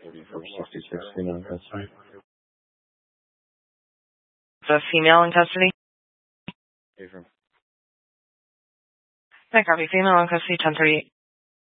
For 66, female in custody. The female in custody? Affirm. I copy. Female in custody, 1038.